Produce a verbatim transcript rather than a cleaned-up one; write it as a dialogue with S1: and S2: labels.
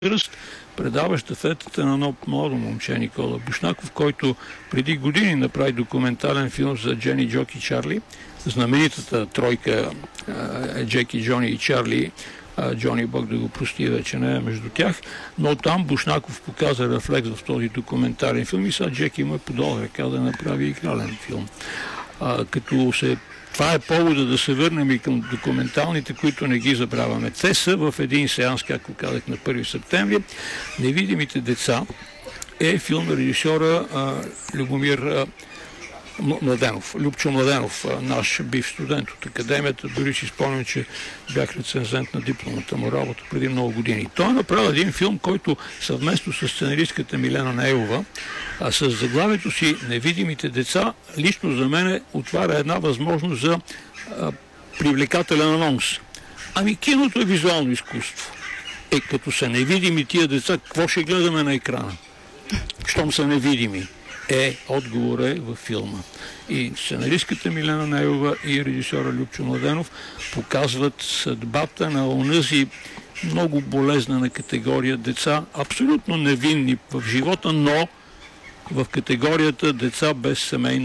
S1: възраст предава щафетата на едно младо момче Никола Бушнаков, който преди години направи документален филм за Джени, Джок и Чарли. Знаменитата тройка е Джеки, Джони и Чарли. Джони, Бог да го прости, вече не е между тях, но там Бушнаков показа рефлекс в този документален филм и сега Джеки му е подол ръка да направи игрален филм. А, като се Това е повода да се върнем и към документалните, които не ги забравяме. Те са в един сеанс, както казах, на първи септември. Невидимите деца е филм на режисьора а, Любомир а, Младенов, Любчо Младенов, а, наш бив студент от академията. Дори си спомням, че бях рецензент на дипломната му работа преди много години. Той е направил един филм, който съвместно с сценаристката Милена Нейлова, а с заглавието си "Невидимите деца", лично за мен отваря една възможност за а, привлекателен анонс. Ами киното е визуално изкуство. Е, като са невидими тия деца, какво ще гледаме на екрана? Щом са невидими? Е, отговор е във филма. И сценаристката Милена Нейлова и режисьора Любчо Младенов показват съдбата на онази много болезнена категория деца, абсолютно невинни в живота, но в категорията деца без семейна